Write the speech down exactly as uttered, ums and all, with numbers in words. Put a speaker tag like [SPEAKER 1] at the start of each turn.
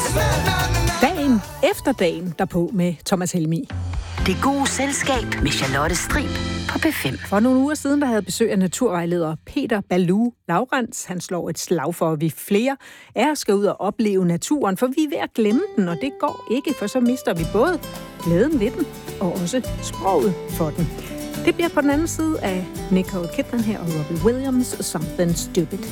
[SPEAKER 1] Dagen efter dagen derpå med Thomas Helmig.
[SPEAKER 2] Det gode selskab med Charlotte Strib på P fem.
[SPEAKER 1] For nogle uger siden, der havde besøg af naturvejleder Peter Balou Laurents. Han slår et slag for, at vi flere af os skal ud og opleve naturen, for vi er ved at glemme den, og det går ikke, for så mister vi både glæden ved den og også sproget for den. Det bliver på den anden side af Nicole Kidman her og Robbie Williams, Something Stupid.